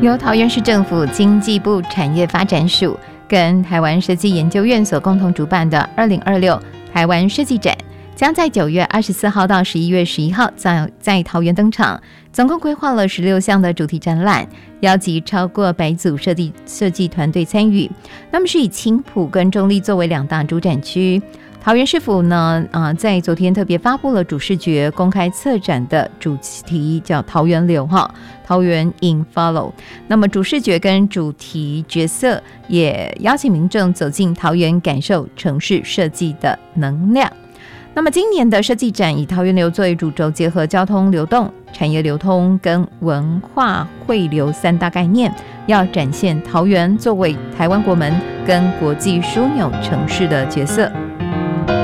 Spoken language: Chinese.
由桃园市政府经济部产业发展署跟台湾设计研究院所共同主办的2026台湾设计展，将在9月24号到11月11号在桃园登场。总共规划了16项的主题展览，邀集超过100组设计团队参与。那么是以青埔跟中立作为2大主展区。桃园市府呢，在昨天特别发布了主视觉公开策展的主题，叫桃园流哈，桃园 in follow。那么主视觉跟主题角色也邀请民众走进桃园，感受城市设计的能量。那么今年的设计展以桃园流作为主轴，结合交通流动、产业流通跟文化汇流3大概念，要展现桃园作为台湾国门跟国际枢纽城市的角色。